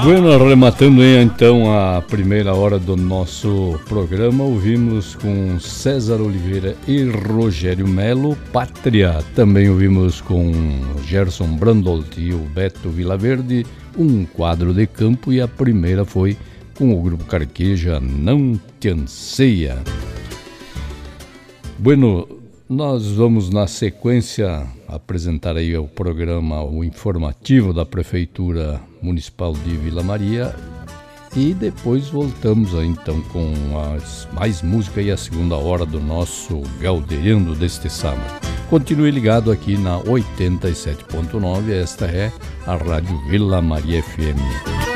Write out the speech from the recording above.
Bueno, arrematando então a primeira hora do nosso programa, ouvimos com César Oliveira e Rogério Melo, Pátria. Também ouvimos com Gerson Brandolt e o Beto Vilaverde, Um Quadro de Campo, e a primeira foi com o Grupo Carqueja, Não Te Anseia. Bueno, nós vamos na sequência apresentar aí o programa, o informativo da Prefeitura Municipal de Vila Maria, e depois voltamos aí então com mais música e a segunda hora do nosso Gaudeando deste sábado. Continue ligado aqui na 87.9, esta é a Rádio Vila Maria FM.